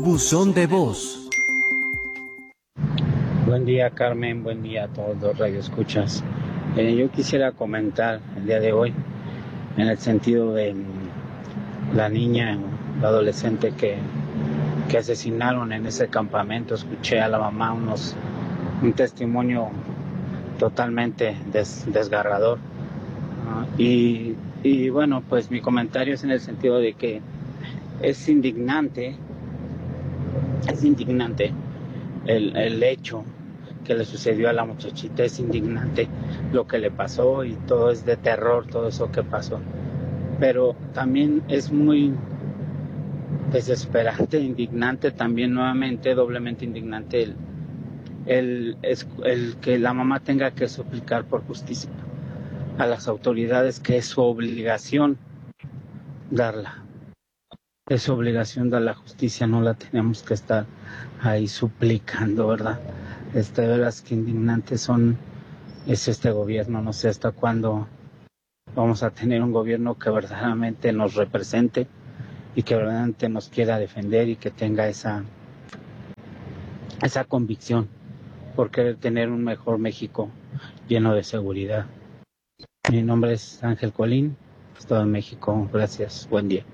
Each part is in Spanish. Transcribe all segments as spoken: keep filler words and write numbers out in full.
Buzón de voz. Buen día, Carmen, buen día a todos los radioescuchas. Eh, yo quisiera comentar el día de hoy en el sentido de la niña, la adolescente que, que asesinaron en ese campamento. Escuché a la mamá unos, un testimonio totalmente des, desgarrador. Uh, y, y bueno, pues mi comentario es en el sentido de que es indignante, es indignante el, el hecho que le sucedió a la muchachita, es indignante lo que le pasó y todo es de terror, todo eso que pasó. Pero también es muy desesperante, indignante también nuevamente, doblemente indignante el, el, el, el que la mamá tenga que suplicar por justicia a las autoridades, que es su obligación darla. Es su obligación dar la justicia, no la tenemos que estar ahí suplicando, ¿verdad? Este, de veras que indignantes son, es este gobierno, no sé hasta cuándo vamos a tener un gobierno que verdaderamente nos represente y que verdaderamente nos quiera defender y que tenga esa, esa convicción por querer tener un mejor México lleno de seguridad. Mi nombre es Ángel Colín, Estado de México. Gracias, buen día.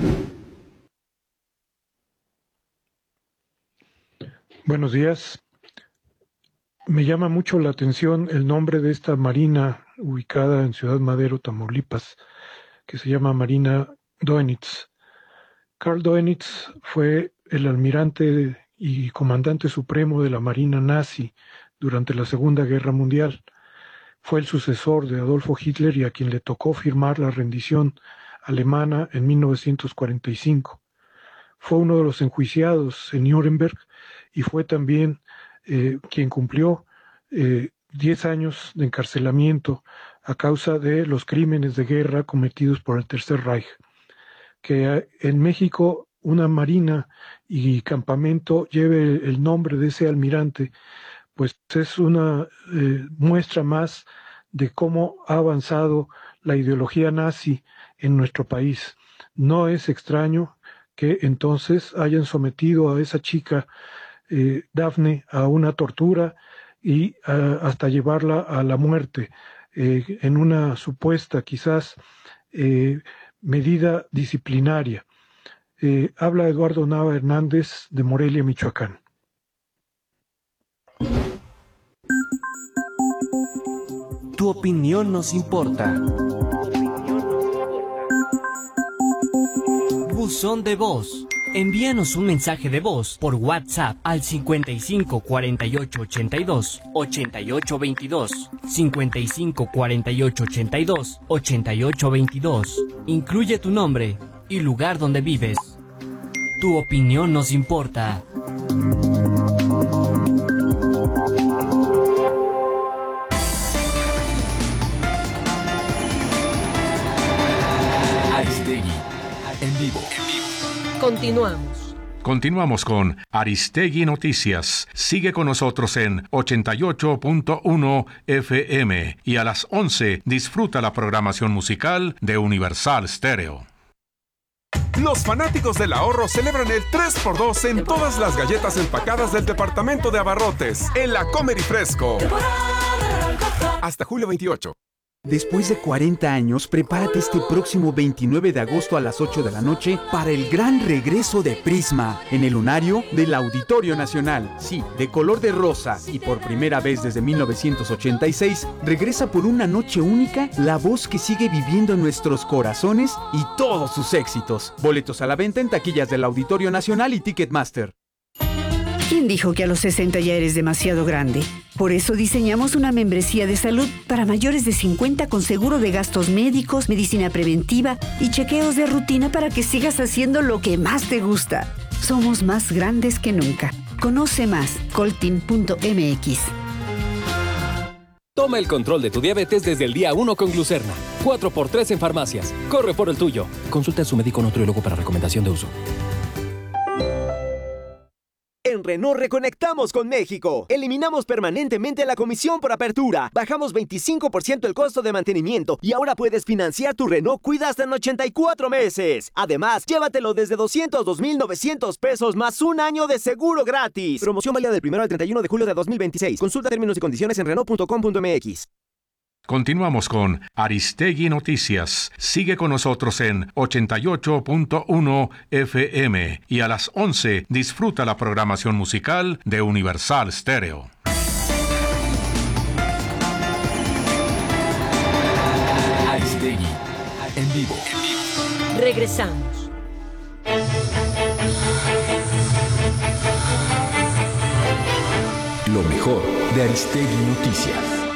Buenos días. Me llama mucho la atención el nombre de esta marina ubicada en Ciudad Madero, Tamaulipas, que se llama Marina Dönitz. Karl Dönitz fue el almirante y comandante supremo de la Marina nazi durante la Segunda Guerra Mundial. Fue el sucesor de Adolfo Hitler y a quien le tocó firmar la rendición alemana en mil novecientos cuarenta y cinco. Fue uno de los enjuiciados en Nuremberg y fue también eh, quien cumplió eh, diez años de encarcelamiento a causa de los crímenes de guerra cometidos por el Tercer Reich. Que en México una marina y campamento lleve el nombre de ese almirante, pues es una eh, muestra más de cómo ha avanzado la ideología nazi en nuestro país. No es extraño que entonces hayan sometido a esa chica eh, Dafne a una tortura y a, hasta llevarla a la muerte eh, en una supuesta quizás eh, medida disciplinaria. Eh, habla Eduardo Nava Hernández de Morelia, Michoacán. Tu opinión nos importa. Buzón de voz. Envíanos un mensaje de voz por WhatsApp al cincuenta y cinco cuarenta y ocho ochenta y dos ochenta y ocho veintidós, cincuenta y cinco cuarenta y ocho ochenta y dos ochenta y ocho veintidós. Incluye tu nombre y lugar donde vives. Tu opinión nos importa. Aristegui, en vivo. Continuamos. Continuamos con Aristegui Noticias. Sigue con nosotros en ochenta y ocho punto uno F M y a las once disfruta la programación musical de Universal Stereo. Los fanáticos del ahorro celebran el tres por dos en todas las galletas empacadas del departamento de abarrotes en la Comer y Fresco. Hasta julio veintiocho. Después de cuarenta años, prepárate este próximo veintinueve de agosto a las ocho de la noche para el gran regreso de Prisma en el lunario del Auditorio Nacional. Sí, de color de rosa y por primera vez desde mil novecientos ochenta y seis, regresa por una noche única la voz que sigue viviendo en nuestros corazones y todos sus éxitos. Boletos a la venta en taquillas del Auditorio Nacional y Ticketmaster. ¿Quién dijo que a los sesenta ya eres demasiado grande? Por eso diseñamos una membresía de salud para mayores de cincuenta con seguro de gastos médicos, medicina preventiva y chequeos de rutina para que sigas haciendo lo que más te gusta. Somos más grandes que nunca. Conoce más, coltin punto m x. Toma el control de tu diabetes desde el día uno con Glucerna. cuatro por tres en farmacias. Corre por el tuyo. Consulta a su médico nutriólogo para recomendación de uso. En Renault reconectamos con México. Eliminamos permanentemente la comisión por apertura. Bajamos veinticinco por ciento el costo de mantenimiento y ahora puedes financiar tu Renault Kwid hasta en ochenta y cuatro meses. Además, llévatelo desde doscientos dos mil novecientos pesos más un año de seguro gratis. Promoción válida del primero al treinta y uno de julio de dos mil veintiséis. Consulta términos y condiciones en renault punto com punto m x. Continuamos con Aristegui Noticias. Sigue con nosotros en ochenta y ocho punto uno F M y a las once disfruta la programación musical de Universal Stereo. Aristegui en vivo. Regresamos. Lo mejor de Aristegui Noticias.